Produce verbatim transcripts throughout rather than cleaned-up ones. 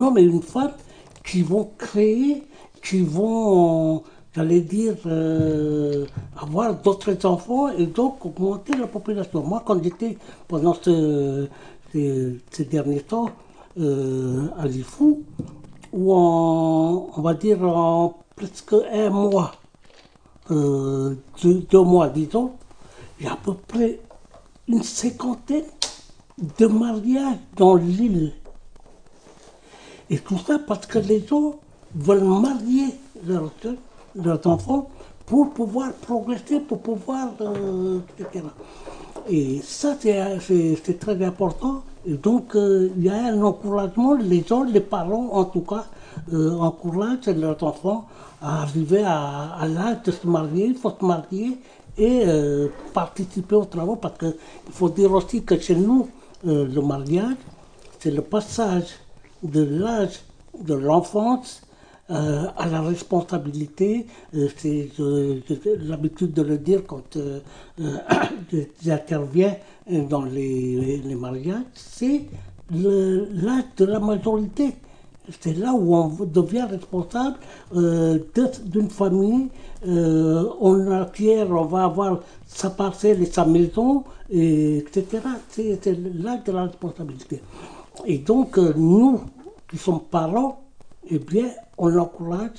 homme et une femme qui vont créer, qui vont, j'allais dire, euh, avoir d'autres enfants et donc augmenter la population. Moi, quand j'étais pendant ce, ces, ces derniers temps euh, à Lifou, où en, on va dire en presque un mois, euh, deux, deux mois disons, il y a à peu près une cinquantaine de mariages dans l'île. Et tout ça parce que les gens veulent marier leurs, leurs enfants pour pouvoir progresser, pour pouvoir, euh, et cetera. Et ça, c'est, c'est, c'est très important. Et donc, euh, il y a un encouragement. Les gens, les parents, en tout cas, euh, encouragent leurs enfants à arriver à, à l'âge de se marier. Il faut se marier et euh, participer aux travaux. Parce qu'il faut dire aussi que chez nous, euh, le mariage, c'est le passage de l'âge de l'enfance euh, à la responsabilité. Euh, c'est, euh, j'ai l'habitude de le dire quand euh, euh, j'interviens dans les, les mariages, c'est le, l'âge de la majorité. C'est là où on devient responsable euh, d'une famille. Euh, on acquiert, on va avoir sa parcelle et sa maison, et, etc. C'est, c'est l'âge de la responsabilité. Et donc, euh, nous, qui sommes parents, eh bien, on encourage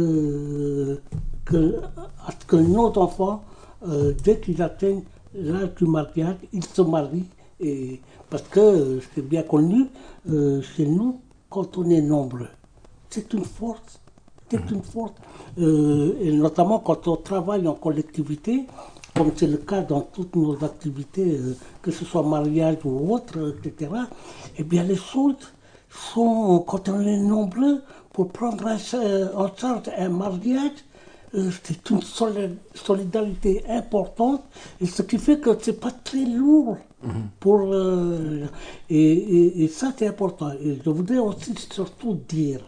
euh, que, à ce que nos enfants, euh, dès qu'ils atteignent l'âge du mariage, ils se marient. Et, parce que c'est bien connu, euh, chez nous, quand on est nombreux, c'est une force. C'est une force. Euh, et notamment quand on travaille en collectivité, comme c'est le cas dans toutes nos activités, euh, que ce soit mariage ou autre, et cetera, eh bien les choses sont, quand on est nombreux, pour prendre en charge un mariage, euh, c'est une solidarité importante, et ce qui fait que c'est pas très lourd. Mmh. Pour, euh, et, et, et ça, c'est important. Et je voudrais aussi surtout dire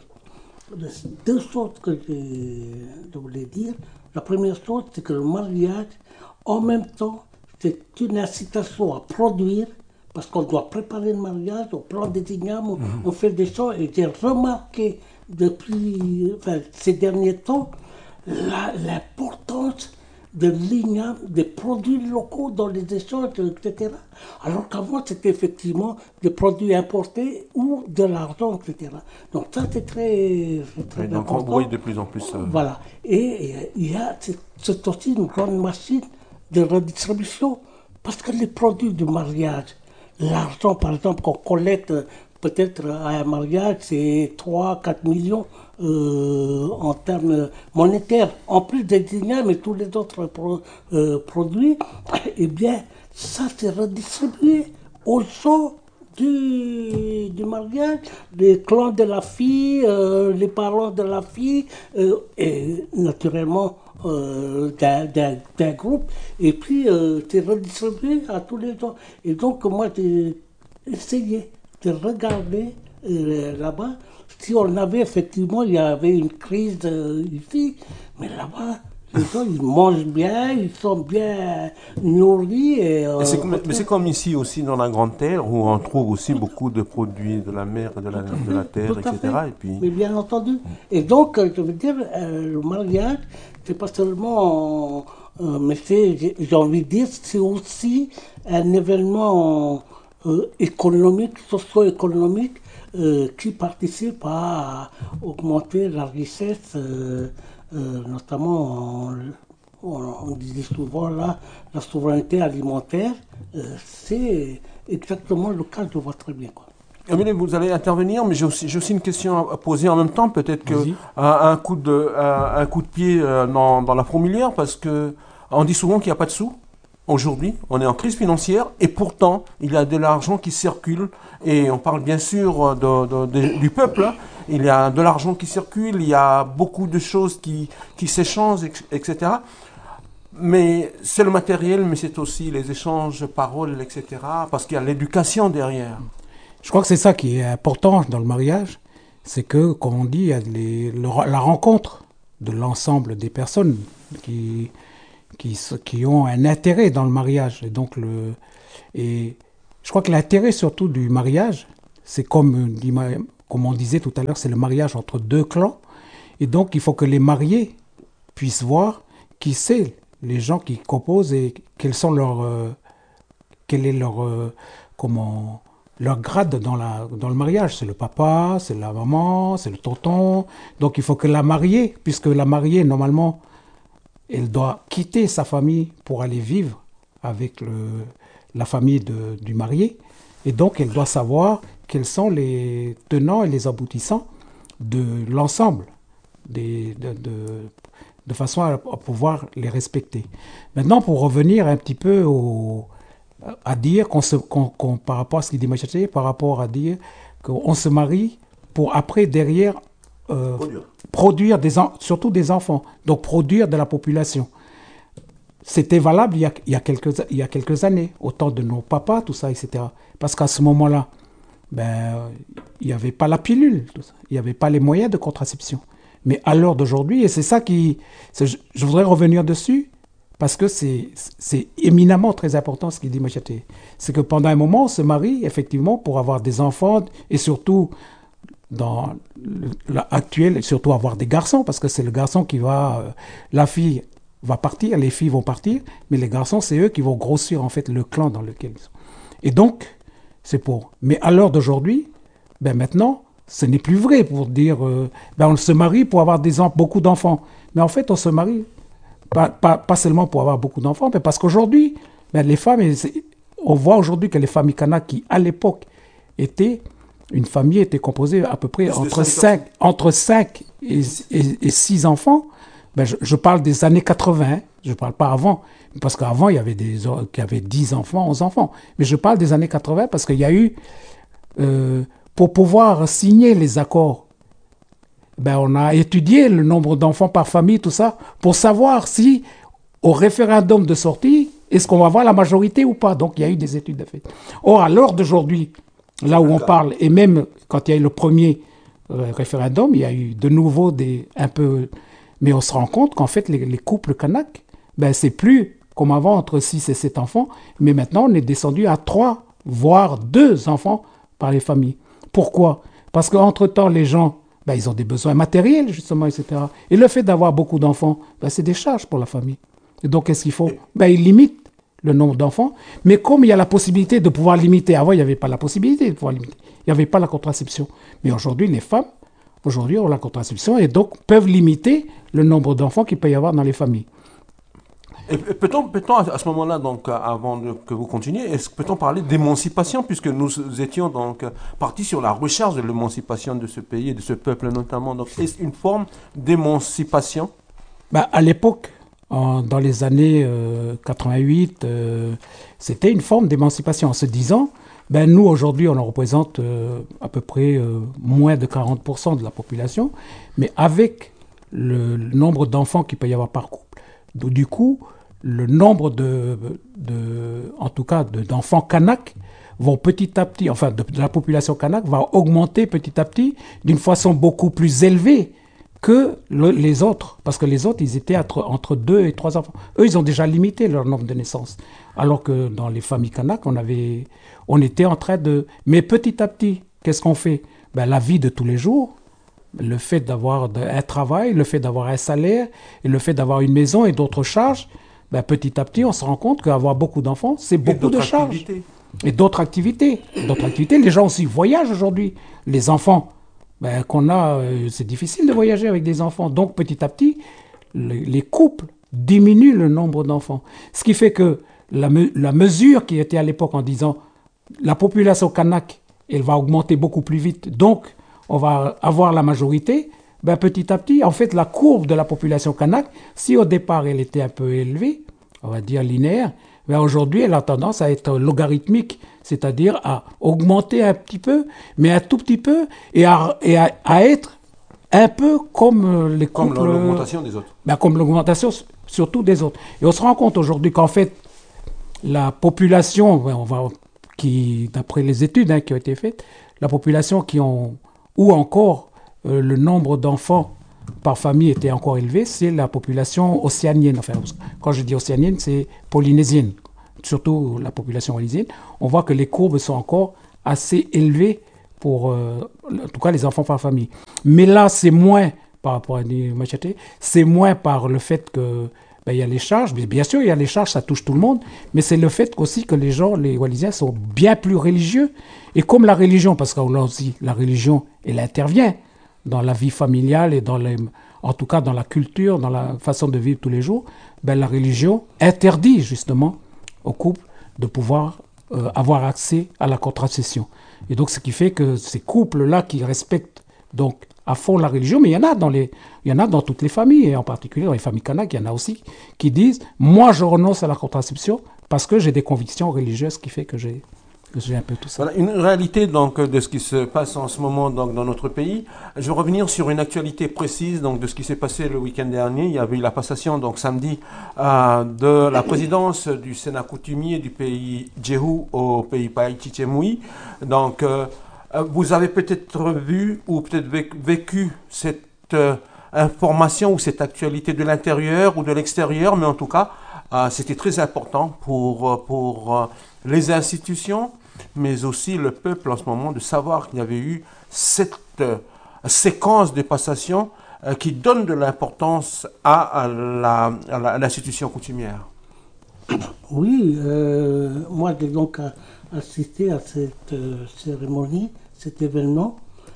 deux choses que je voulais dire. La première chose, c'est que le mariage, en même temps, c'est une incitation à produire, parce qu'on doit préparer le mariage, on prend des ignames, on, mmh. on fait des choses. Et j'ai remarqué depuis enfin, ces derniers temps la, l'importance de l'igname, des produits locaux dans les échanges, et cetera. Alors qu'avant, c'était effectivement des produits importés ou de l'argent, et cetera. Donc ça, c'est très, c'est très donc important. Donc on voit de plus en plus... Euh... Voilà. Et il y a, c'est, c'est aussi une grande machine de redistribution, parce que les produits du mariage, l'argent, par exemple, qu'on collecte peut-être à un mariage, c'est trois à quatre millions euh, en termes monétaires, en plus des ignames et tous les autres pro, euh, produits. Eh bien, ça, c'est redistribué aux gens du, du mariage, les clans de la fille, euh, les parents de la fille, euh, et naturellement euh, d'un, d'un, d'un groupe, et puis euh, c'est redistribué à tous les gens. Et donc, moi, j'ai essayé de regarder euh, là-bas si on avait effectivement, il y avait une crise euh, ici, mais là-bas, les gens, ils mangent bien, ils sont bien nourris. Et, euh, et c'est comme, mais c'est comme ici aussi dans la Grande Terre, où on trouve aussi beaucoup de produits de la mer et de la, de la terre, et cetera. Et puis... Mais bien entendu. Et donc, je veux dire, euh, le mariage, c'est pas seulement, euh, mais c'est, j'ai, j'ai envie de dire, c'est aussi un événement euh, économique, socio-économique, euh, qui participe à augmenter la richesse, euh, euh, notamment, en, on, on disait souvent là, la souveraineté alimentaire, euh, c'est exactement le cas, je vois très bien, quoi. Amélie, vous allez intervenir, mais j'ai aussi, j'ai aussi une question à poser en même temps, peut-être que un, un coup de, un, un coup de pied dans, dans la fourmilière, parce que on dit souvent qu'il n'y a pas de sous. Aujourd'hui, on est en crise financière et pourtant, il y a de l'argent qui circule et on parle bien sûr de, de, de, du peuple. Hein. Il y a de l'argent qui circule, il y a beaucoup de choses qui, qui s'échangent, et cetera. Mais c'est le matériel, mais c'est aussi les échanges, paroles, et cetera. Parce qu'il y a l'éducation derrière. Je crois que c'est ça qui est important dans le mariage, c'est que, comme on dit, il y a les, le, la rencontre de l'ensemble des personnes qui... Qui, qui ont un intérêt dans le mariage. Et donc, le, et je crois que l'intérêt surtout du mariage, c'est comme dit comme on disait tout à l'heure, c'est le mariage entre deux clans. Et donc, il faut que les mariés puissent voir qui c'est les gens qui composent et quels sont leurs, euh, quel est leur, euh, comment, leur grade dans, la, dans le mariage. C'est le papa, c'est la maman, c'est le tonton. Donc, il faut que la mariée, puisque la mariée, normalement, elle doit quitter sa famille pour aller vivre avec le, la famille de, du marié. Et donc, elle doit savoir quels sont les tenants et les aboutissants de l'ensemble, des, de, de, de façon à, à pouvoir les respecter. Maintenant, pour revenir un petit peu au, à dire, qu'on se, qu'on, qu'on, par rapport à ce qu'il dit Machaté, par rapport à dire qu'on se marie pour après, derrière, euh, produire, produire des en, surtout des enfants, donc produire de la population. C'était valable il y, a, il, y a quelques, il y a quelques années, au temps de nos papas, tout ça, et cetera. Parce qu'à ce moment-là, ben, il n'y avait pas la pilule, tout ça. Il n'y avait pas les moyens de contraception. Mais à l'heure d'aujourd'hui, et c'est ça qui... C'est, je, je voudrais revenir dessus, parce que c'est, c'est éminemment très important ce qu'il dit Machaté. C'est que pendant un moment, on se marie, effectivement, pour avoir des enfants, et surtout, dans l'actuel, surtout avoir des garçons, parce que c'est le garçon qui va... Euh, la fille va partir, les filles vont partir, mais les garçons, c'est eux qui vont grossir, en fait, le clan dans lequel ils sont. Et donc, c'est pour... Mais à l'heure d'aujourd'hui, ben maintenant, ce n'est plus vrai pour dire... Euh, ben on se marie pour avoir des, beaucoup d'enfants. Mais en fait, on se marie pas, pas, pas seulement pour avoir beaucoup d'enfants, mais parce qu'aujourd'hui, ben les femmes... On voit aujourd'hui que les familles kanak qui, à l'époque, étaient... Une famille était composée à peu près entre cinq, entre cinq et, et, et six enfants. Ben je, je parle des années quatre-vingts, hein. Je ne parle pas avant, parce qu'avant, il y avait des qui avaient dix enfants, onze enfants. Mais je parle des années quatre-vingts parce qu'il y a eu, euh, pour pouvoir signer les accords, ben on a étudié le nombre d'enfants par famille, tout ça, pour savoir si, au référendum de sortie, est-ce qu'on va avoir la majorité ou pas. Donc, il y a eu des études de fait. Or, à l'heure d'aujourd'hui, là où on parle, et même quand il y a eu le premier euh, référendum, il y a eu de nouveau des un peu... Mais on se rend compte qu'en fait, les, les couples kanak, ben, c'est plus comme avant, entre six et sept enfants, mais maintenant, on est descendu à trois, voire deux enfants par les familles. Pourquoi ? Parce qu'entre-temps, les gens, ben, ils ont des besoins matériels, justement, et cetera. Et le fait d'avoir beaucoup d'enfants, ben, c'est des charges pour la famille. Et donc, qu'est-ce qu'il faut ? Ben, ils limitent le nombre d'enfants, mais comme il y a la possibilité de pouvoir limiter, avant, il n'y avait pas la possibilité de pouvoir limiter, il n'y avait pas la contraception. Mais aujourd'hui, les femmes, aujourd'hui, ont la contraception et donc peuvent limiter le nombre d'enfants qu'il peut y avoir dans les familles. Et peut-on, peut-on à ce moment-là, donc, avant de, que vous continuiez, est-ce, peut-on parler d'émancipation, puisque nous étions donc partis sur la recherche de l'émancipation de ce pays et de ce peuple notamment. Donc, est-ce une forme d'émancipation ? Ben, à l'époque, en, dans les années euh, quatre-vingt-huit, euh, c'était une forme d'émancipation en se disant, ben, nous aujourd'hui on en représente euh, à peu près euh, moins de quarante pour cent de la population, mais avec le, le nombre d'enfants qu'il peut y avoir par couple, donc, du coup, le nombre de, de en tout cas, de, d'enfants kanak vont petit à petit, enfin de, de la population kanak va augmenter petit à petit d'une façon beaucoup plus élevée que le, les autres, parce que les autres, ils étaient entre, entre deux et trois enfants. Eux, ils ont déjà limité leur nombre de naissances, alors que dans les familles kanak, on avait, on était en train de... Mais petit à petit, qu'est-ce qu'on fait ? Ben, la vie de tous les jours, le fait d'avoir un travail, le fait d'avoir un salaire, et le fait d'avoir une maison et d'autres charges, ben, petit à petit, on se rend compte qu'avoir beaucoup d'enfants, c'est beaucoup de charges. Activités. Et d'autres activités. D'autres activités. Les gens aussi voyagent aujourd'hui. Les enfants... Ben, qu'on a, euh, c'est difficile de voyager avec des enfants. Donc, petit à petit, le, les couples diminuent le nombre d'enfants. Ce qui fait que la, me, la mesure qui était à l'époque en disant la population kanak, elle va augmenter beaucoup plus vite, donc on va avoir la majorité, ben, petit à petit, en fait, la courbe de la population kanak, si au départ elle était un peu élevée, on va dire linéaire, ben aujourd'hui, elle a tendance à être logarithmique, c'est-à-dire à augmenter un petit peu, mais un tout petit peu, et à, et à, à être un peu comme les couples... Comme l'augmentation des autres. Ben comme l'augmentation surtout des autres. Et on se rend compte aujourd'hui qu'en fait, la population, ben on va, qui, d'après les études hein, qui ont été faites, la population qui ont, ou encore euh, le nombre d'enfants par famille était encore élevé, c'est la population océanienne. Enfin, quand je dis océanienne, c'est polynésienne, surtout la population polynésienne. On voit que les courbes sont encore assez élevées pour, euh, en tout cas, les enfants par famille. Mais là, c'est moins, par rapport à Machete, c'est moins par le fait que ben, il y a les charges. Bien sûr, il y a les charges, ça touche tout le monde, mais c'est le fait aussi que les gens, les Wallisiens, sont bien plus religieux. Et comme la religion, parce que là aussi, la religion, elle intervient dans la vie familiale et dans les, en tout cas dans la culture, dans la façon de vivre tous les jours, ben, la religion interdit justement au couple de pouvoir euh, avoir accès à la contraception. Et donc, ce qui fait que ces couples-là qui respectent donc à fond la religion, mais il y en a dans les, il y en a dans toutes les familles, et en particulier dans les familles kanaks, il y en a aussi qui disent « Moi, je renonce à la contraception parce que j'ai des convictions religieuses qui fait que j'ai, que j'ai un peu tout ça. » Voilà, une réalité donc de ce qui se passe en ce moment donc, dans notre pays. Je vais revenir sur une actualité précise donc, de ce qui s'est passé le week-end dernier. Il y avait eu la passation donc, samedi euh, de la présidence du Sénat coutumier du pays Djehu au pays Païti-Tchemoui. Donc, euh, vous avez peut-être vu ou peut-être vécu cette euh, information ou cette actualité de l'intérieur ou de l'extérieur, mais en tout cas, euh, c'était très important pour, pour euh, les institutions, mais aussi le peuple en ce moment, de savoir qu'il y avait eu cette euh, séquence de passation euh, qui donne de l'importance à, à, la, à, la, à l'institution coutumière. Oui, euh, moi j'ai donc assisté à cette euh, cérémonie, cet événement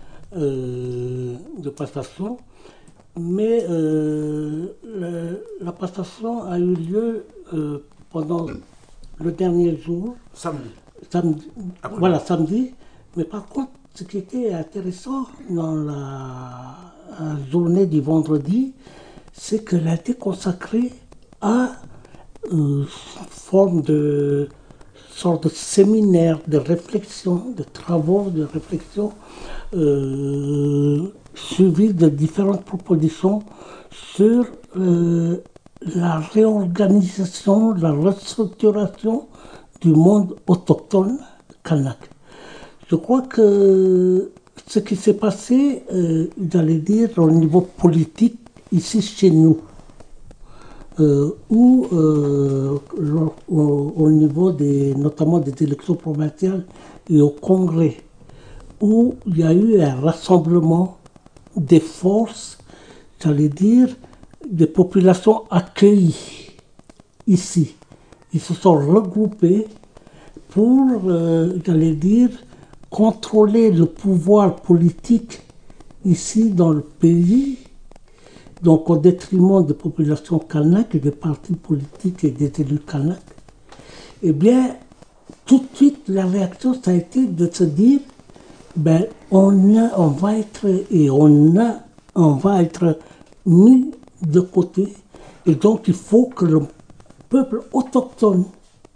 euh, de passation, mais euh, le, la passation a eu lieu euh, pendant le dernier jour. Samedi. Samedi voilà, samedi. Mais par contre, ce qui était intéressant dans la, la journée du vendredi, c'est qu'elle a été consacrée à une forme de sorte de séminaire, de réflexion, de travaux de réflexion, euh, suivis de différentes propositions sur euh, la réorganisation, la restructuration du monde autochtone kanak. Je crois que ce qui s'est passé, euh, j'allais dire, au niveau politique, ici chez nous, euh, ou euh, au, au niveau des, notamment des élections provinciales et au Congrès, où il y a eu un rassemblement des forces, j'allais dire, des populations accueillies ici. Ils se sont regroupés pour, euh, j'allais dire, contrôler le pouvoir politique ici dans le pays, donc au détriment des populations kanak et des partis politiques et des élus kanak. Eh bien, tout de suite, la réaction, ça a été de se dire, ben, on, a, on va être, et on, a, on va être mis de côté, et donc il faut que le peuple autochtone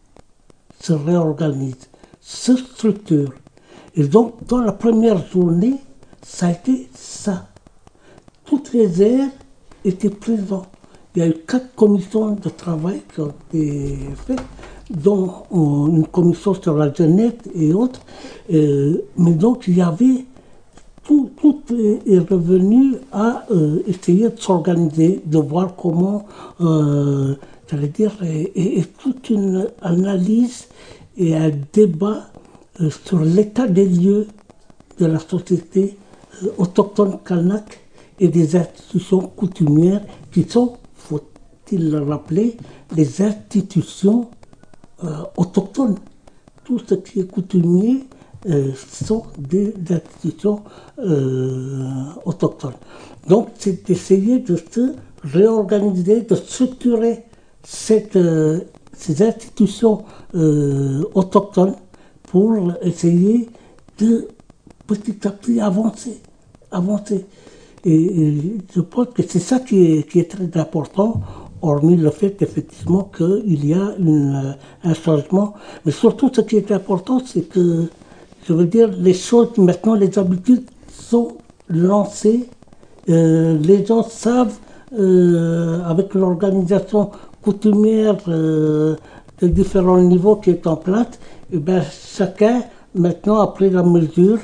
se réorganise, se structure. Et donc, dans la première journée, ça a été ça. Toutes les aires étaient présentes. Il y a eu quatre commissions de travail qui ont été faites, dont une commission sur la jeunesse et autres. Euh, mais donc, il y avait, tout, tout est revenu à euh, essayer de s'organiser, de voir comment, euh, j'allais dire, et, et, et toute une analyse et un débat euh, sur l'état des lieux de la société euh, autochtone kanak et des institutions coutumières qui sont, faut-il le rappeler, les institutions euh, autochtones. Tout ce qui est coutumier euh, sont des institutions euh, autochtones. Donc c'est d'essayer de se réorganiser, de structurer cette, euh, ces institutions euh, autochtones pour essayer de petit à petit avancer, avancer. Et, et je pense que c'est ça qui est, qui est très important, hormis le fait effectivement qu'il y a une, un changement. Mais surtout ce qui est important, c'est que, je veux dire, les choses, maintenant les habitudes sont lancées, euh, les gens savent, euh, avec l'organisation coutumière euh, de différents niveaux qui est en place, et bien chacun maintenant a pris la mesure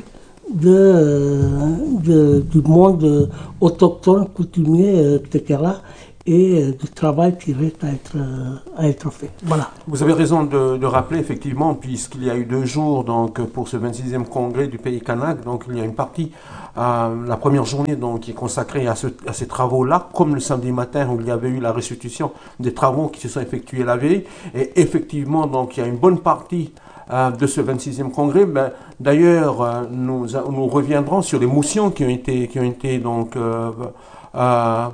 de, de, du monde autochtone, coutumier, et cetera. et euh, du travail qui reste à être, euh, à être fait. Voilà. Vous avez raison de, de rappeler, effectivement, puisqu'il y a eu deux jours donc, pour ce vingt-sixième congrès du Pays Kanak, donc il y a une partie, euh, la première journée donc, qui est consacrée à, ce, à ces travaux-là, comme le samedi matin où il y avait eu la restitution des travaux qui se sont effectués la veille. Et effectivement, donc, il y a une bonne partie euh, de ce vingt-sixième congrès. Ben, d'ailleurs, euh, nous, nous reviendrons sur les motions qui ont été, qui ont été donc, euh, euh,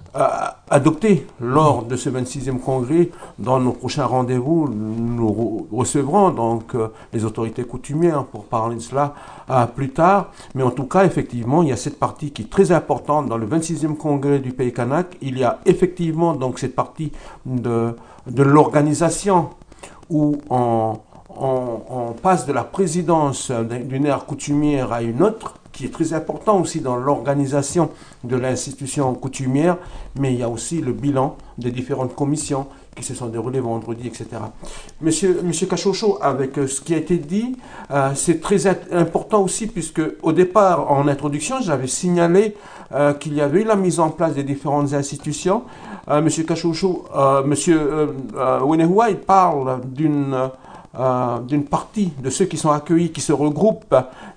adopté lors de ce vingt-sixième congrès. Dans nos prochains rendez-vous, nous recevrons donc euh, les autorités coutumières pour parler de cela euh, plus tard. Mais en tout cas, effectivement, il y a cette partie qui est très importante dans le vingt-sixième congrès du Pays Kanak. Il y a effectivement donc cette partie de, de l'organisation où on, on, on passe de la présidence d'une ère coutumière à une autre, qui est très important aussi dans l'organisation de l'institution coutumière, mais il y a aussi le bilan des différentes commissions qui se sont déroulées vendredi, et cetera. Monsieur, Monsieur Cachocho, avec ce qui a été dit, euh, c'est très important aussi, puisque au départ, en introduction, j'avais signalé euh, qu'il y avait eu la mise en place des différentes institutions. Euh, Monsieur Cachocho, euh, Monsieur euh, euh, Wenehua, il parle d'une euh, d'une partie de ceux qui sont accueillis, qui se regroupent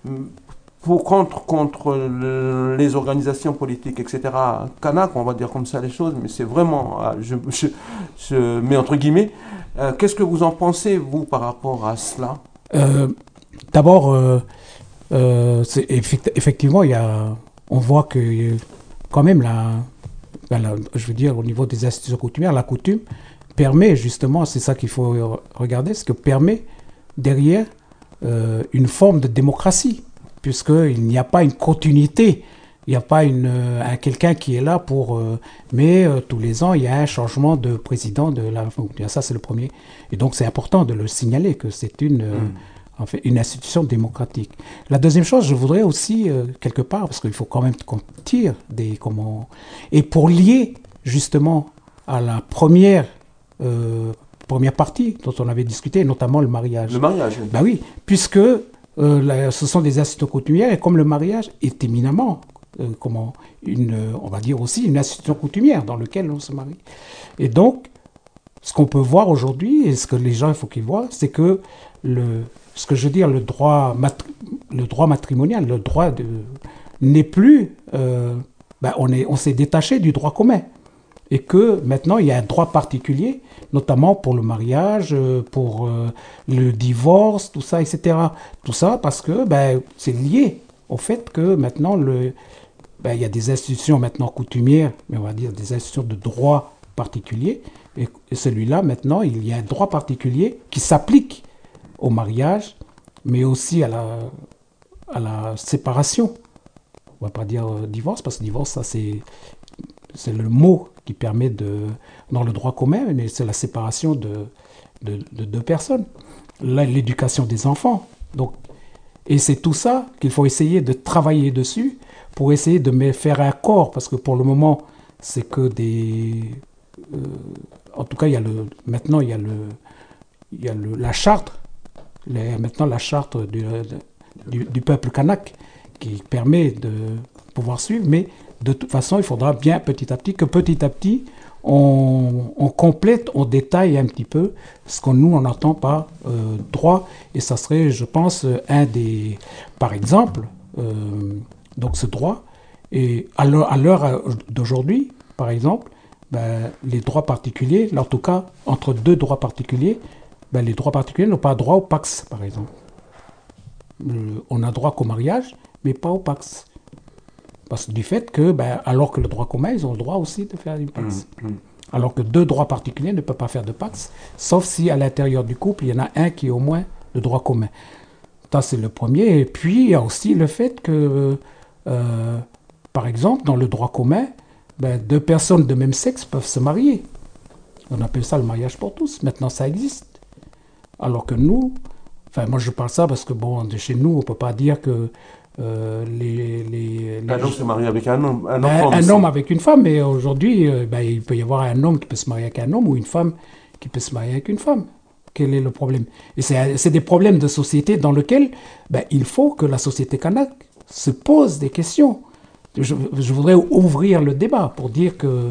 pour, contre, contre le, les organisations politiques, et cetera. Kanak, on va dire comme ça les choses, mais c'est vraiment, je, je, je mets entre guillemets. Euh, Qu'est-ce que vous en pensez, vous, par rapport à cela? euh, D'abord, euh, euh, effect effectivement, il y a, on voit que quand même, la, ben la, je veux dire, au niveau des institutions coutumières, la coutume permet justement, c'est ça qu'il faut regarder, ce que permet derrière euh, une forme de démocratie, puisqu'il n'y a pas une continuité, il n'y a pas une, euh, quelqu'un qui est là pour... Euh, mais euh, tous les ans, il y a un changement de président de la... Ça, c'est le premier. Et donc, c'est important de le signaler, que c'est une, euh, mmh. en fait, une institution démocratique. La deuxième chose, je voudrais aussi, euh, quelque part, parce qu'il faut quand même qu'on tire des... Comment, et pour lier, justement, à la première... Euh, première partie dont on avait discuté, notamment le mariage. Le mariage, oui. Ben oui, puisque euh, la, ce sont des institutions coutumières, et comme le mariage est éminemment, euh, comment, une, on va dire aussi, une institution coutumière dans laquelle on se marie. Et donc, ce qu'on peut voir aujourd'hui, et ce que les gens, il faut qu'ils voient, c'est que, le, ce que je veux dire, le droit, le droit matrimonial, le droit de, n'est plus, euh, ben on est, on s'est détaché du droit commun. Et que maintenant, il y a un droit particulier, notamment pour le mariage, pour euh, le divorce, tout ça, et cetera. Tout ça parce que ben, c'est lié au fait que maintenant, le, ben, il y a des institutions maintenant coutumières, mais on va dire des institutions de droit particulier. Et, et celui-là, maintenant, il y a un droit particulier qui s'applique au mariage, mais aussi à la, à la séparation. On ne va pas dire euh, divorce, parce que divorce, ça c'est... C'est le mot qui permet de, dans le droit commun, mais c'est la séparation de, de, de deux personnes. L'éducation des enfants. Donc, et c'est tout ça qu'il faut essayer de travailler dessus pour essayer de faire un corps, parce que pour le moment, c'est que des... Euh, en tout cas, il y a le, maintenant, il y a, le, il y a le, la charte, les, maintenant la charte du, du, du peuple kanak qui permet de pouvoir suivre, mais de toute façon, il faudra bien petit à petit, que petit à petit, on, on complète, on détaille un petit peu ce qu'on nous, on entend par euh, droit. Et ça serait, je pense, un des... Par exemple, euh, donc ce droit, et à l'heure d'aujourd'hui, par exemple, ben, les droits particuliers, en tout cas, entre deux droits particuliers, ben, les droits particuliers n'ont pas droit au Pacs, par exemple. Le, on a droit qu'au mariage, mais pas au Pacs. Parce que du fait que, ben, alors que le droit commun, ils ont le droit aussi de faire une Pacs. Mmh, mmh. Alors que deux droits particuliers ne peuvent pas faire de Pacs, sauf si à l'intérieur du couple, il y en a un qui est au moins le droit commun. Ça, c'est le premier. Et puis, il y a aussi le fait que, euh, par exemple, dans le droit commun, ben, deux personnes de même sexe peuvent se marier. On appelle ça le mariage pour tous. Maintenant, ça existe. Alors que nous, enfin, moi je parle ça parce que, bon, de chez nous, on ne peut pas dire que Euh, les, les, les... Un homme se marie avec un homme. Un, un, un homme avec une femme, mais aujourd'hui, euh, ben, il peut y avoir un homme qui peut se marier avec un homme ou une femme qui peut se marier avec une femme. Quel est le problème? Et c'est des problèmes de société dans lesquels ben, il faut que la société kanak se pose des questions. Je, je voudrais ouvrir le débat pour dire que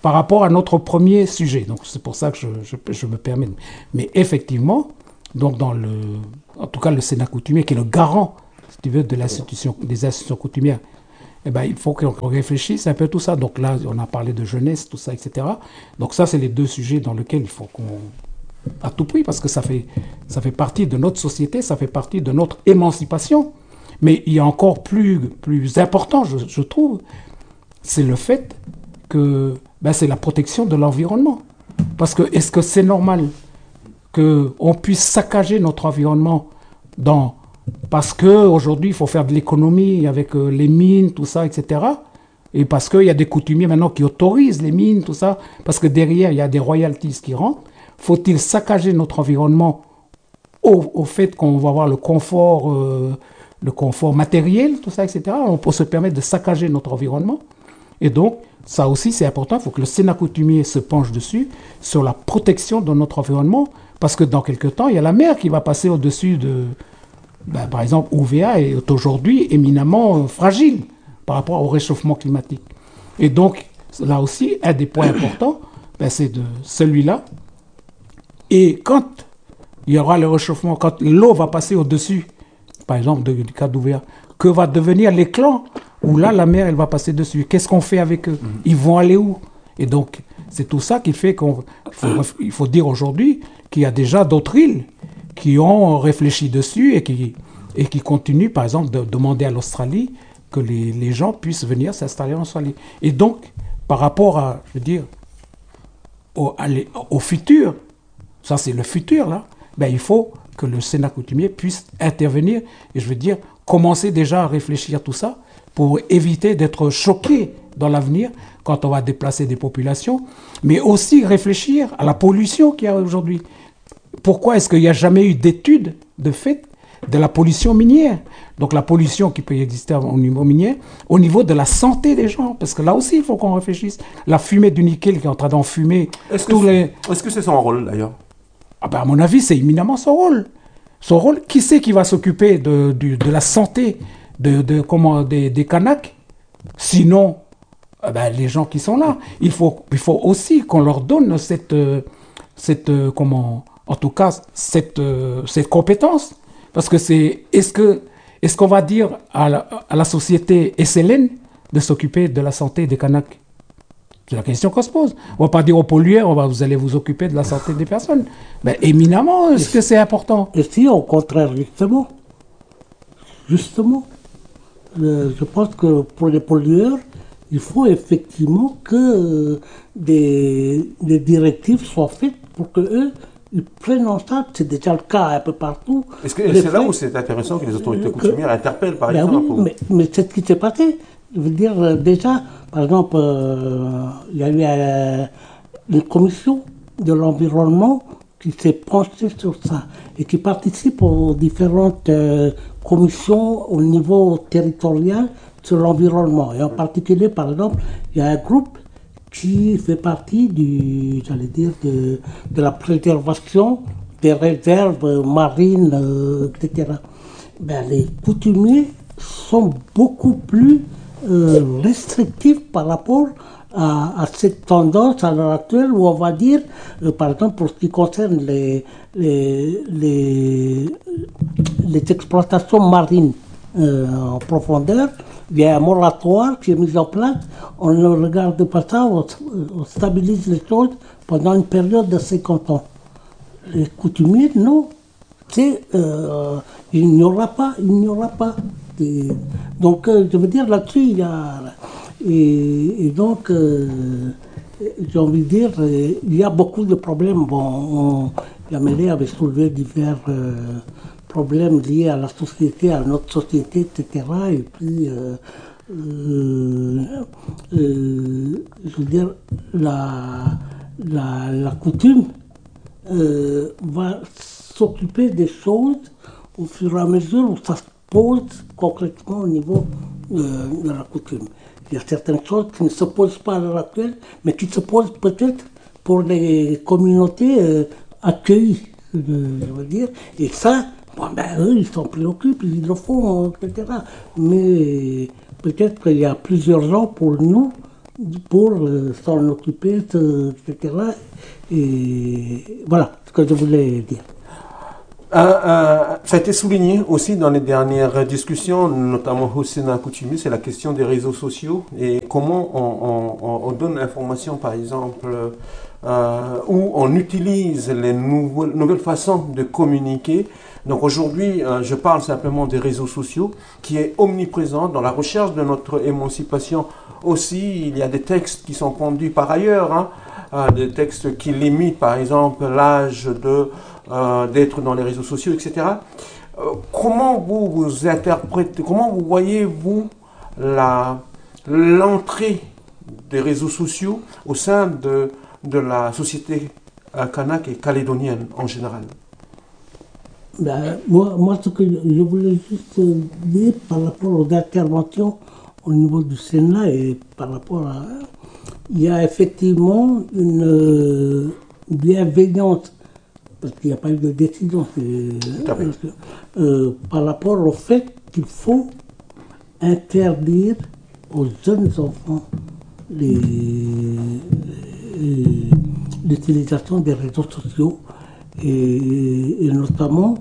par rapport à notre premier sujet. Donc c'est pour ça que je, je, je me permets. De... Mais effectivement, donc dans le, en tout cas le Sénat coutumier, qui est le garant, si tu veux, de l'institution, des institutions coutumières, eh ben, il faut qu'on réfléchisse un peu à tout ça. Donc là, on a parlé de jeunesse, tout ça, et cetera. Donc ça, c'est les deux sujets dans lesquels il faut qu'on... à tout prix, parce que ça fait, ça fait partie de notre société, ça fait partie de notre émancipation. Mais il y a encore plus, plus important, je, je trouve, c'est le fait que ben, c'est la protection de l'environnement. Parce que est-ce que c'est normal qu'on puisse saccager notre environnement dans... parce qu'aujourd'hui, il faut faire de l'économie avec euh, les mines, tout ça, et cetera. Et parce qu'il y a des coutumiers maintenant qui autorisent les mines, tout ça, parce que derrière, il y a des royalties qui rentrent. Faut-il saccager notre environnement au, au fait qu'on va avoir le confort, euh, le confort matériel, tout ça, et cetera. On peut se permettre de saccager notre environnement. Et donc, ça aussi, c'est important. Il faut que le Sénat coutumier se penche dessus, sur la protection de notre environnement, parce que dans quelques temps, il y a la mer qui va passer au-dessus de... Ben, par exemple, O V A est aujourd'hui éminemment euh, fragile par rapport au réchauffement climatique. Et donc, là aussi, un des points importants, ben, c'est de celui-là. Et quand il y aura le réchauffement, quand l'eau va passer au-dessus, par exemple, de, du cas d'O V A, que va devenir les clans, où là, la mer, elle va passer dessus. Qu'est-ce qu'on fait avec eux? Ils vont aller où? Et donc, c'est tout ça qui fait qu'il faut, il faut dire aujourd'hui qu'il y a déjà d'autres îles qui ont réfléchi dessus et qui, et qui continuent, par exemple, de demander à l'Australie que les, les gens puissent venir s'installer en Australie. Et donc, par rapport à, je veux dire, au, à les, au futur, ça c'est le futur, là, ben, il faut que le Sénat coutumier puisse intervenir et, je veux dire, commencer déjà à réfléchir à tout ça pour éviter d'être choqué dans l'avenir quand on va déplacer des populations, mais aussi réfléchir à la pollution qu'il y a aujourd'hui. Pourquoi est-ce qu'il n'y a jamais eu d'études de fait de la pollution minière? Donc la pollution qui peut exister au niveau minier, au niveau de la santé des gens, parce que là aussi il faut qu'on réfléchisse. La fumée du nickel qui est en train d'enfumer est-ce tous que les... Est-ce que c'est son rôle d'ailleurs? Ah ben, à mon avis, c'est éminemment son rôle. Son rôle, qui c'est qui va s'occuper de, de, de la santé de, de, comment, des, des Kanaks? Sinon, eh ben, les gens qui sont là. Il faut, il faut aussi qu'on leur donne cette... cette comment... En tout cas, cette, euh, cette compétence. Parce que c'est... Est-ce que, est-ce qu'on va dire à la, à la société S L N de s'occuper de la santé des Kanaks? C'est la question qu'on se pose. On ne va pas dire aux pollueurs, on va, vous allez vous occuper de la santé des personnes. Mais éminemment, est-ce que c'est important? Et si, au contraire, justement, justement, euh, je pense que pour les pollueurs, il faut effectivement que euh, des, des directives soient faites pour que eux ils prennent en charge, c'est déjà le cas un peu partout. Est-ce que c'est là où c'est intéressant que les autorités coutumières interpellent, par ben exemple? Oui, mais, mais c'est ce qui s'est passé. Je veux dire, euh, déjà, par exemple, euh, il y a eu euh, une commission de l'environnement qui s'est penchée sur ça et qui participe aux différentes euh, commissions au niveau territorial sur l'environnement. Et en particulier, par exemple, il y a un groupe qui fait partie du, j'allais dire, de, de la préservation des réserves marines, euh, et cetera. Ben, les coutumiers sont beaucoup plus euh, restrictifs par rapport à, à cette tendance à l'heure actuelle où on va dire, euh, par exemple, pour ce qui concerne les, les, les, les exploitations marines euh, en profondeur, il y a un moratoire qui est mis en place, on ne regarde pas ça, on, on stabilise les choses pendant une période de cinquante ans. Les coutumiers, non. Euh, il n'y aura pas, il n'y aura pas. Et donc, euh, je veux dire, là-dessus, il y a... Et, et donc, euh, j'ai envie de dire, il y a beaucoup de problèmes. Bon, on, Yamele avait soulevé divers... Euh, problèmes liés à la société, à notre société, et cetera. Et puis, euh, euh, euh, je veux dire, la, la, la coutume euh, va s'occuper des choses au fur et à mesure où ça se pose concrètement au niveau euh, de la coutume. Il y a certaines choses qui ne se posent pas à l'heure actuelle, mais qui se posent peut-être pour les communautés euh, accueillies, je veux dire. Et ça, bon, ben, eux, ils s'en préoccupent, ils le font, et cetera. Mais peut-être qu'il y a plusieurs ans pour nous pour euh, s'en occuper, et cetera. Et voilà ce que je voulais dire. Euh, euh, ça a été souligné aussi dans les dernières discussions, notamment Hossein Koutchoumi, c'est la question des réseaux sociaux et comment on, on, on donne l'information, par exemple, euh, où on utilise les nouvelles, nouvelles façons de communiquer. Donc aujourd'hui, euh, je parle simplement des réseaux sociaux qui est omniprésent dans la recherche de notre émancipation. Aussi, il y a des textes qui sont pendus par ailleurs, hein, euh, des textes qui limitent, par exemple, l'âge de Euh, d'être dans les réseaux sociaux, et cetera. Euh, comment vous vous interprétez, comment vous voyez-vous la, l'entrée des réseaux sociaux au sein de, de la société euh, kanak et calédonienne en général? Ben, moi, moi, ce que je voulais juste dire par rapport aux interventions au niveau du Sénat et par rapport à... Il y a effectivement une euh, bienveillance parce qu'il n'y a pas eu de décision, euh, par rapport au fait qu'il faut interdire aux jeunes enfants les, les, l'utilisation des réseaux sociaux et, et notamment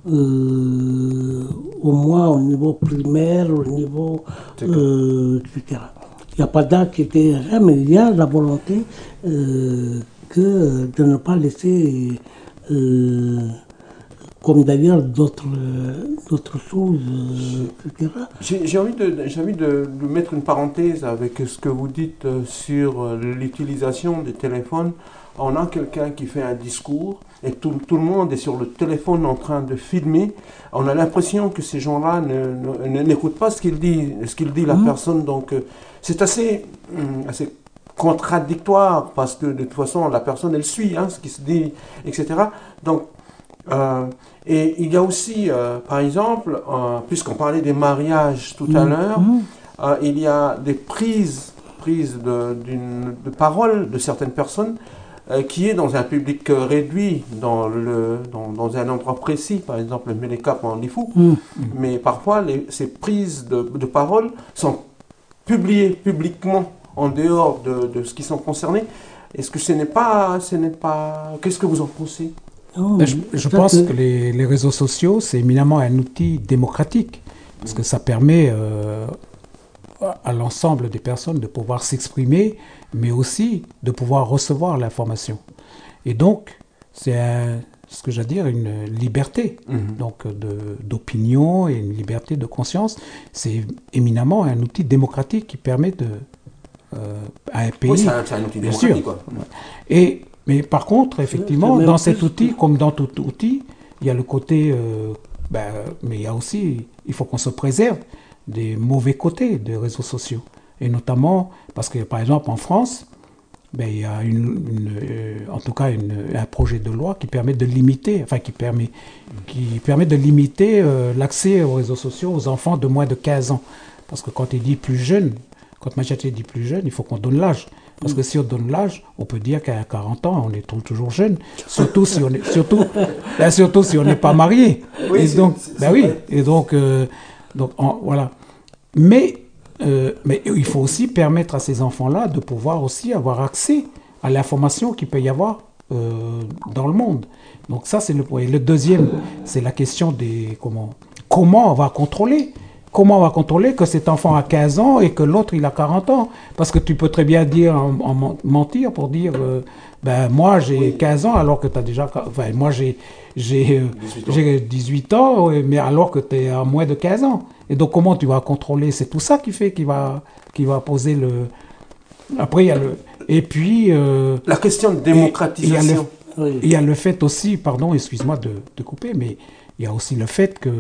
euh, au moins au niveau primaire, au niveau euh, et cetera. Il n'y a pas d'âge qui était rien, mais il y a la volonté euh, que de ne pas laisser Euh, comme d'ailleurs d'autres, euh, d'autres choses, euh, et cetera. J'ai, j'ai envie, de, j'ai envie de, de mettre une parenthèse avec ce que vous dites sur l'utilisation des téléphones. On a quelqu'un qui fait un discours et tout, tout le monde est sur le téléphone en train de filmer. On a l'impression que ces gens-là ne, ne, n'écoutent pas ce qu'il dit, ce qu'il dit la mmh. personne. Donc euh, c'est assez, hum, assez contradictoire parce que de toute façon la personne elle suit hein, ce qui se dit, et cetera. Donc euh, et il y a aussi euh, par exemple euh, puisqu'on parlait des mariages tout mmh. à l'heure, mmh. euh, il y a des prises prises de, d'une, de parole de certaines personnes euh, qui est dans un public réduit, dans, le, dans, dans un endroit précis, par exemple le Meleka en Lifou, mmh. mais parfois les, ces prises de, de parole sont publiées publiquement en dehors de, de ce qui sont concernés. Est-ce que ce n'est pas... Ce n'est pas... Qu'est-ce que vous en pensez? Oh, je, je pense que, que les, les réseaux sociaux, c'est éminemment un outil démocratique, parce que ça permet euh, à l'ensemble des personnes de pouvoir s'exprimer, mais aussi de pouvoir recevoir l'information. Et donc, c'est un, ce que j'allais dire, une liberté mmh. donc de, d'opinion et une liberté de conscience. C'est éminemment un outil démocratique qui permet de Euh, à un pays. Oui, c'est un, c'est un outil bien sûr. Quoi. Et, mais par contre, effectivement, dans cet outil, comme dans tout outil, il y a le côté, euh, ben, mais il y a aussi, il faut qu'on se préserve des mauvais côtés des réseaux sociaux. Et notamment, parce que par exemple en France, ben, il y a une, une, euh, en tout cas une, un projet de loi qui permet de limiter, enfin qui permet, qui permet de limiter euh, l'accès aux réseaux sociaux aux enfants de moins de quinze ans. Parce que quand il dit plus jeune, Quand Machete dit plus jeune, il faut qu'on donne l'âge. Parce que si on donne l'âge, on peut dire qu'à quarante ans, on est toujours jeune. Surtout si on est, surtout, ben surtout si on n'est pas marié. Oui, et donc, c'est, c'est, ben oui. Et donc, euh, donc en, voilà. Mais, euh, mais il faut aussi permettre à ces enfants-là de pouvoir aussi avoir accès à l'information qu'il peut y avoir euh, dans le monde. Donc ça, c'est le point. Et le deuxième, c'est la question des comment, comment on va contrôler. Comment on va contrôler que cet enfant a quinze ans et que l'autre, il a quarante ans? Parce que tu peux très bien dire, en, en mentir pour dire, euh, ben moi, j'ai oui. quinze ans alors que tu as déjà... Enfin, moi, j'ai, j'ai, euh, j'ai dix-huit ans, mais alors que tu es à moins de quinze ans. Et donc, comment tu vas contrôler? C'est tout ça qui fait qu'il va, qu'il va poser le... Après, il y a le... Et puis... Euh, La question de démocratisation. Il y, oui. il y a le fait aussi, pardon, excuse-moi de, de couper, mais il y a aussi le fait que...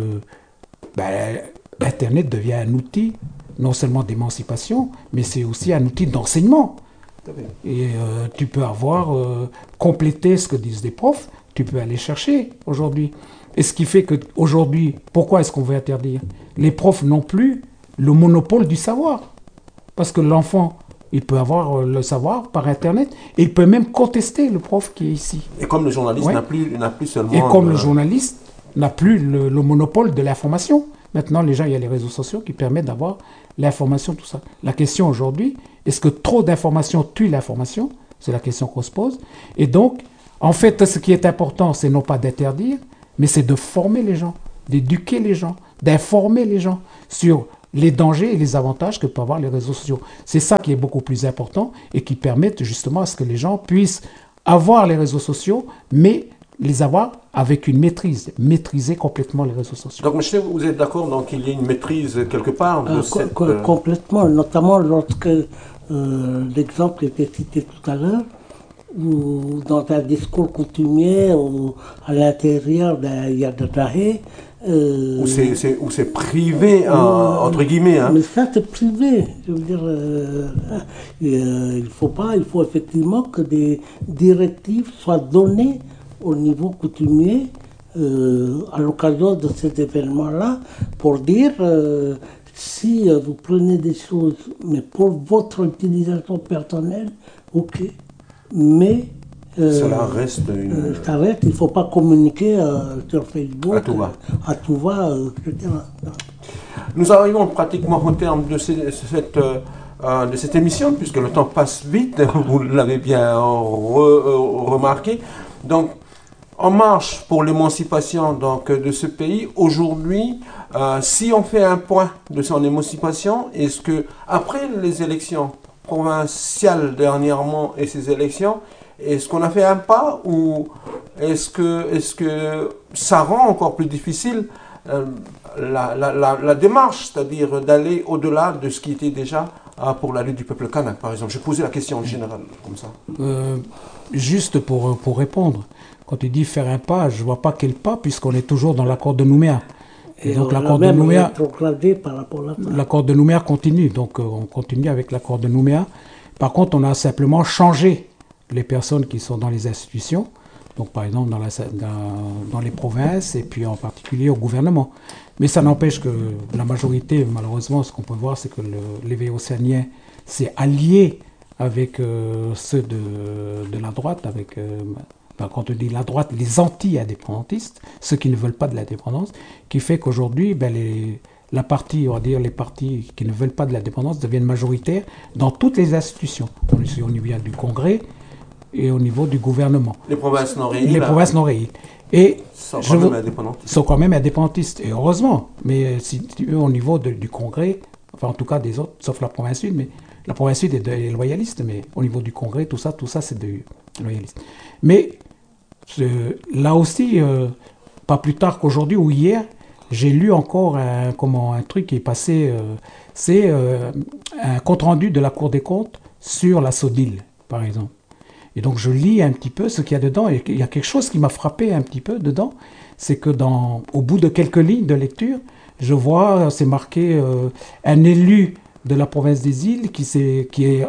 Ben, Internet devient un outil non seulement d'émancipation, mais c'est aussi un outil d'enseignement. Et euh, tu peux avoir euh, complété ce que disent des profs, tu peux aller chercher aujourd'hui. Et ce qui fait qu'aujourd'hui, pourquoi est-ce qu'on veut interdire? Les profs n'ont plus le monopole du savoir. Parce que l'enfant, il peut avoir le savoir par Internet et il peut même contester le prof qui est ici. Et comme le journaliste ouais. n'a plus, n'a plus seulement... Et comme le, le journaliste n'a plus le, le monopole de l'information. Maintenant, les gens, il y a les réseaux sociaux qui permettent d'avoir l'information, tout ça. La question aujourd'hui, est-ce que trop d'informations tue l'information? C'est la question qu'on se pose. Et donc, en fait, ce qui est important, c'est non pas d'interdire, mais c'est de former les gens, d'éduquer les gens, d'informer les gens sur les dangers et les avantages que peuvent avoir les réseaux sociaux. C'est ça qui est beaucoup plus important et qui permet justement à ce que les gens puissent avoir les réseaux sociaux, mais les avoir avec une maîtrise, maîtriser complètement les réseaux sociaux. Donc, monsieur, vous êtes d'accord donc qu'il y ait une maîtrise quelque part de Euh, cette... co- complètement, notamment lorsque euh, l'exemple était cité tout à l'heure, où dans un discours coutumier, ou à l'intérieur d'un Yadadahe, euh, Où c'est, c'est, où c'est privé, hein, entre guillemets. Hein. mais ça c'est privé, je veux dire, euh, euh, il faut pas, il faut effectivement que des directives soient données au niveau coutumier euh, à l'occasion de ces événements-là pour dire euh, si euh, vous prenez des choses, mais pour votre utilisation personnelle, ok, mais euh, Cela reste une... euh, ça reste, il ne faut pas communiquer euh, sur Facebook À tout va. euh, à tout va, euh, et cetera. Nous arrivons pratiquement au terme de, ces- cette, euh, euh, de cette émission, puisque le temps passe vite, vous l'avez bien re- euh, remarqué. Donc, en marche pour l'émancipation donc, de ce pays, aujourd'hui, euh, si on fait un point de son émancipation, est-ce que, après les élections provinciales dernièrement et ces élections, est-ce qu'on a fait un pas ou est-ce que, est-ce que ça rend encore plus difficile euh, la, la, la, la démarche, c'est-à-dire d'aller au-delà de ce qui était déjà euh, pour la lutte du peuple kanak, par exemple? J'ai posé la question en général, comme ça. Euh, juste pour, pour répondre, quand tu dis faire un pas, je ne vois pas quel pas, puisqu'on est toujours dans l'accord de Nouméa. Et, Et donc on a l'accord de même Nouméa, rétrogradé par rapport à ça. l'accord de Nouméa continue, donc euh, on continue avec l'accord de Nouméa. Par contre, on a simplement changé les personnes qui sont dans les institutions, donc par exemple dans, la, dans, dans les provinces et puis en particulier au gouvernement. Mais ça n'empêche que la majorité, malheureusement, ce qu'on peut voir, c'est que le- l'éveil océanien s'est allié avec euh, ceux de, de la droite, avec, euh, ben, quand on dit la droite, les anti-indépendantistes, ceux qui ne veulent pas de l'indépendance, qui fait qu'aujourd'hui, ben, les, la partie, on va dire les partis qui ne veulent pas de l'indépendance deviennent majoritaires dans toutes les institutions, au niveau du Congrès et au niveau du gouvernement. Les provinces non réunies, Les là, provinces non réunies. Et sont je quand même veux- indépendantes. sont quand même indépendantistes, et heureusement. Mais si tu veux, au niveau de- du Congrès, enfin en tout cas des autres, sauf la province sud, mais la province sud est, de, est loyaliste, mais au niveau du Congrès, tout ça, tout ça, c'est de loyaliste. Mais je- là aussi, euh, pas plus tard qu'aujourd'hui ou hier, j'ai lu encore un, comment, un truc qui est passé, euh, c'est euh, un compte-rendu de la Cour des comptes sur la SODIL, par exemple. Et donc je lis un petit peu ce qu'il y a dedans, et il y a quelque chose qui m'a frappé un petit peu dedans, c'est que dans, au bout de quelques lignes de lecture, je vois, c'est marqué euh, un élu de la province des îles qui, s'est- qui est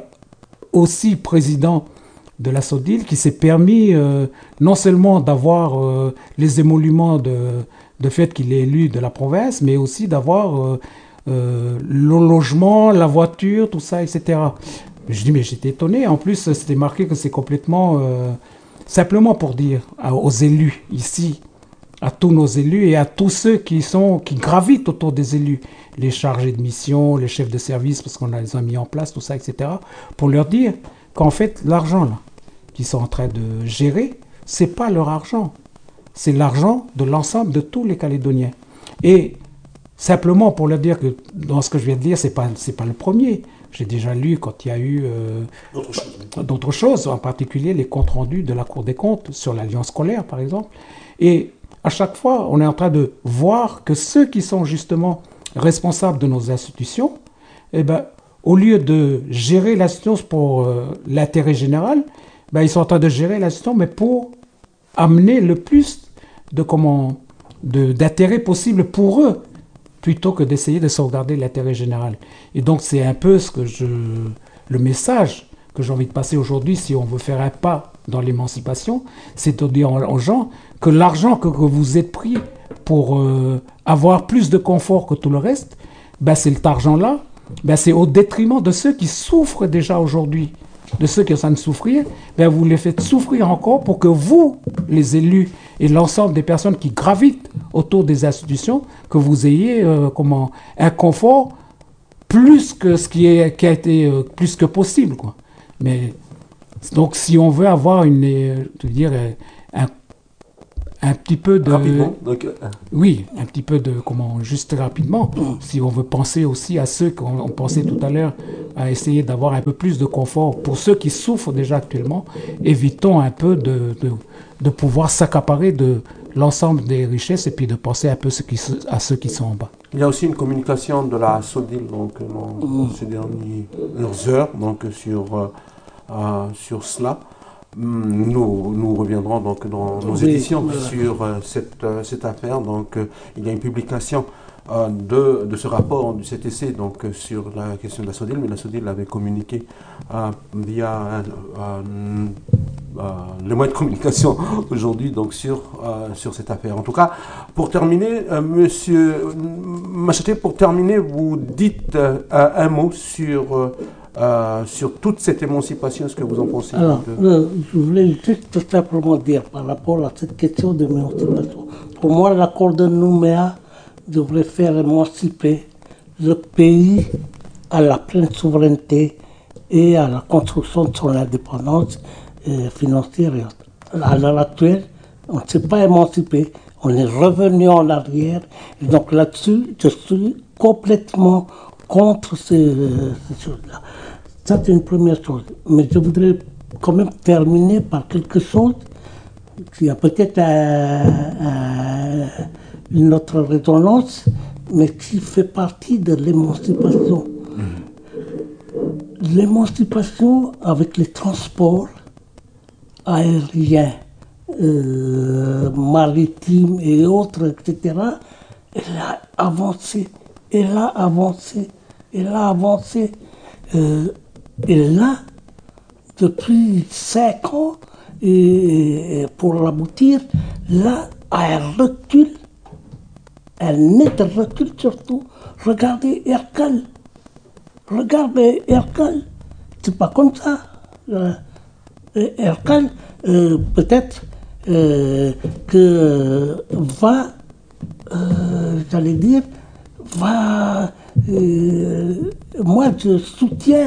aussi président de la SODIL, qui s'est permis euh, non seulement d'avoir euh, les émoluments de, de fait qu'il est élu de la province, mais aussi d'avoir euh, euh, le logement, la voiture, tout ça, et cetera. Je dis, mais j'étais étonné. En plus, c'était marqué que c'est complètement... euh, simplement pour dire à- aux élus ici, à tous nos élus et à tous ceux qui, sont, qui gravitent autour des élus, les chargés de mission, les chefs de service, parce qu'on a les a mis en place, tout ça, et cetera, pour leur dire qu'en fait, l'argent là, qu'ils sont en train de gérer, c'est pas leur argent. C'est l'argent de l'ensemble de tous les Calédoniens. Et simplement pour leur dire que dans ce que je viens de dire, c'est pas, c'est pas le premier. J'ai déjà lu quand il y a eu euh, D'autres choses. d'autres choses, en particulier les comptes rendus de la Cour des comptes sur l'alliance scolaire, par exemple. Et à chaque fois, on est en train de voir que ceux qui sont justement responsables de nos institutions, eh ben, au lieu de gérer l'institution pour euh, l'intérêt général, ben, ils sont en train de gérer l'institution, mais pour amener le plus de comment, de, d'intérêt possible pour eux, plutôt que d'essayer de sauvegarder l'intérêt général. Et donc c'est un peu ce que je, le message que j'ai envie de passer aujourd'hui, si on veut faire un pas dans l'émancipation, c'est de dire aux gens que l'argent que, que vous êtes pris pour euh, avoir plus de confort que tout le reste, ben c'est cet argent-là, ben c'est au détriment de ceux qui souffrent déjà aujourd'hui, de ceux qui sont en train de souffrir, ben vous les faites souffrir encore pour que vous, les élus et l'ensemble des personnes qui gravitent autour des institutions, que vous ayez euh, comment, un confort plus que ce qui, est, qui a été euh, plus que possible, quoi. Mais donc, si on veut avoir une, euh, je veux dire, un, un petit peu de... Rapidement. Donc, euh... Oui, un petit peu de... Comment... Juste rapidement. Si on veut penser aussi à ceux qu'on on pensait tout à l'heure, à essayer d'avoir un peu plus de confort pour ceux qui souffrent déjà actuellement, évitons un peu de, de, de pouvoir s'accaparer de l'ensemble des richesses et puis de penser un peu ce qui, à ceux qui sont en bas. Il y a aussi une communication de la SODIL donc, dans ces dernières heures donc, sur, euh, euh, sur cela. Nous, nous reviendrons donc dans nos oui, éditions voilà. sur euh, cette, euh, cette affaire. Donc, euh, il y a une publication euh, de, de ce rapport du C T C donc, euh, sur la question de la SODIL, mais la SODIL avait communiqué euh, via euh, euh, les moyens de communication aujourd'hui donc, sur, euh, sur cette affaire. En tout cas, pour terminer, euh, Monsieur Macheté, pour terminer, vous dites euh, un mot sur... Euh, Euh, sur toute cette émancipation, ce que vous en pensez? Alors, de... euh, je voulais juste simplement dire par rapport à cette question de l'émancipation. Pour moi, l'accord de Nouméa devrait faire émanciper le pays à la pleine souveraineté et à la construction de son indépendance euh, financière. À l'heure actuelle, on ne s'est pas émancipé, on est revenu en arrière. Et donc là-dessus, je suis complètement contre ces, ces choses-là. Ça, c'est une première chose. Mais je voudrais quand même terminer par quelque chose qui a peut-être un, un, une autre résonance, mais qui fait partie de l'émancipation. Mmh. L'émancipation avec les transports aériens, euh, maritimes et autres, et cetera, elle a avancé, elle a avancé, elle a avancé. Euh, Et là, depuis cinq ans, et pour l'aboutir, là, un recul, un net recul surtout. Regardez Hercule. Regardez Hercule. C'est pas comme ça. Hercule, euh, peut-être euh, que va, euh, j'allais dire, va. Euh, moi, je soutiens.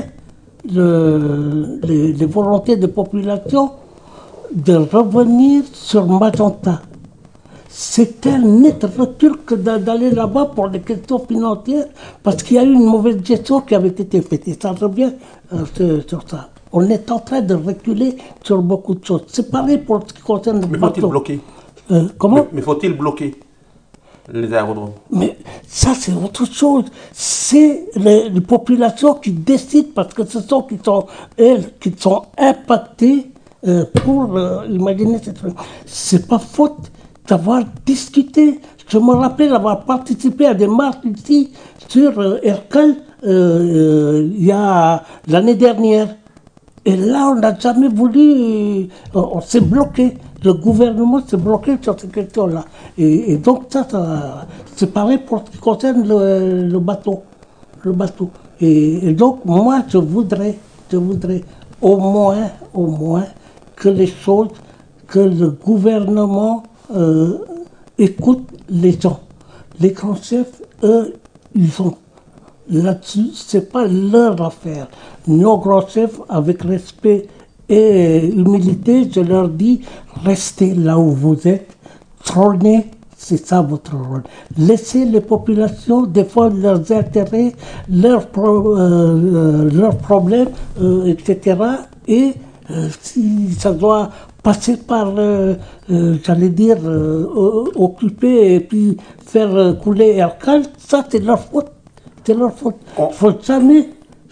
Le, les, les volontés de population de revenir sur Magenta. C'est un net recul que d'aller là-bas pour les questions financières, parce qu'il y a eu une mauvaise gestion qui avait été faite. Et ça revient euh, sur ça. On est en train de reculer sur beaucoup de choses. C'est pareil pour ce qui concerne le Mais faut-il bloquer euh, Comment Mais, mais faut-il bloquer les aérodromes? Mais ça, c'est autre chose. C'est les, les populations qui décident, parce que ce sont qui sont, elles, qui sont impactées euh, pour euh, imaginer cette chose. C'est pas faute d'avoir discuté. Je me rappelle avoir participé à des marches ici sur euh, Hercule euh, euh, il y a l'année dernière. Et là, on n'a jamais voulu, euh, on s'est bloqué. Le gouvernement s'est bloqué sur ces questions-là. Et, et donc, ça, ça c'est pareil pour ce qui concerne le, le bateau. Le bateau. Et, et donc, moi, je voudrais, je voudrais au moins, au moins, que les choses, que le gouvernement euh, écoute les gens. Les grands chefs, eux, ils sont là-dessus, c'est pas leur affaire. Nos grands chefs, avec respect et humilité, je leur dis, restez là où vous êtes, trônez, c'est ça votre rôle. Laissez les populations défendre leurs intérêts, leurs, pro, euh, leurs problèmes, euh, et cetera. Et euh, si ça doit passer par, euh, euh, j'allais dire, euh, occuper et puis faire couler Hercule, ça c'est leur faute. C'est leur faute. Il ne faut jamais,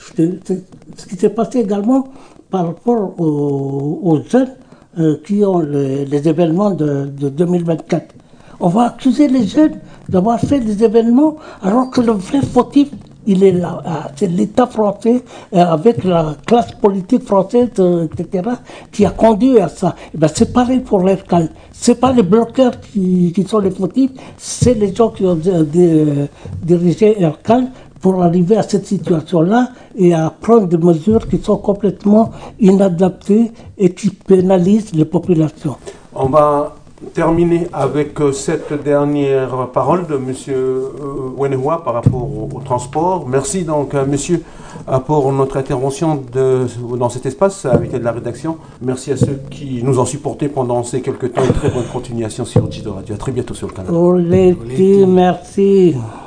ce qui s'est passé également, par rapport aux, aux jeunes euh, qui ont les, les événements de, de deux mille vingt-quatre. On va accuser les jeunes d'avoir fait des événements alors que le vrai fautif, il est là. C'est l'État français euh, avec la classe politique française, euh, et cetera, qui a conduit à ça. Et ben, c'est pareil pour l'Hercule. C'est pas les bloqueurs qui, qui sont les fautifs, c'est les gens qui ont euh, dirigé Hercule pour arriver à cette situation-là et à prendre des mesures qui sont complètement inadaptées et qui pénalisent les populations. On va terminer avec euh, cette dernière parole de M. Euh, Wenehua par rapport au, au transport. Merci donc, euh, monsieur, euh, pour notre intervention de, dans cet espace, invité de la rédaction. Merci à ceux qui nous ont supportés pendant ces quelques temps et très bonne continuation sur Jido Radio. À très bientôt sur le canal. Oleti, merci.